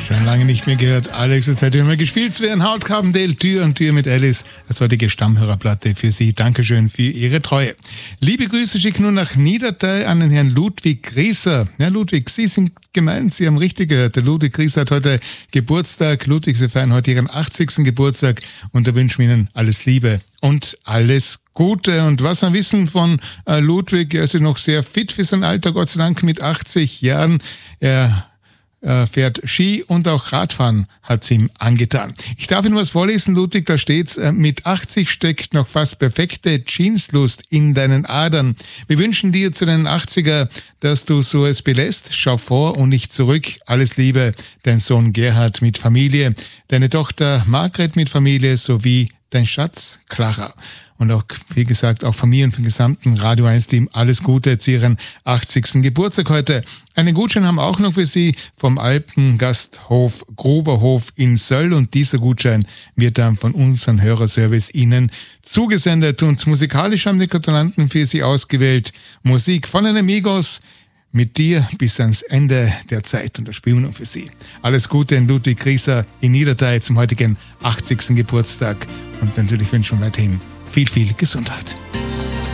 Schon lange nicht mehr gehört. Alex, jetzt hat ja immer gespielt. Es wäre ein Haut Carbondale, Tür an Tür mit Alice. Das heutige Stammhörerplatte für Sie. Dankeschön für Ihre Treue. Liebe Grüße schicken nun nach Niedertei an den Herrn Ludwig Grieser. Ja, Ludwig, Sie sind gemeint, Sie haben richtig gehört. Der Ludwig Grieser hat heute Geburtstag. Ludwig, Sie feiern heute Ihren 80. Geburtstag und da wünschen wir Ihnen alles Liebe und alles Gute. Und was wir wissen von Ludwig, er ist ja noch sehr fit für sein Alter, Gott sei Dank mit 80 Jahren. Er fährt Ski und auch Radfahren hat's ihm angetan. Ich darf Ihnen was vorlesen, Ludwig, da steht's: Mit 80 steckt noch fast perfekte Jeanslust in deinen Adern. Wir wünschen dir zu deinen 80er, dass du so es belässt. Schau vor und nicht zurück. Alles Liebe, dein Sohn Gerhard mit Familie, deine Tochter Margret mit Familie sowie dein Schatz Clara. Und auch, wie gesagt, auch Familien vom gesamten Radio 1-Team alles Gute zu Ihren 80. Geburtstag heute. Einen Gutschein haben wir auch noch für Sie vom Alpengasthof Gruberhof in Söll. Und dieser Gutschein wird dann von unserem Hörerservice Ihnen zugesendet. Und musikalisch haben die Gratulanten für Sie ausgewählt Musik von den Amigos. Mit dir bis ans Ende der Zeit. Und da spielen wir noch für Sie. Alles Gute in Ludwig Grieser in Niedertei zum heutigen 80. Geburtstag. Und natürlich wünschen wir weiterhin viel Gesundheit.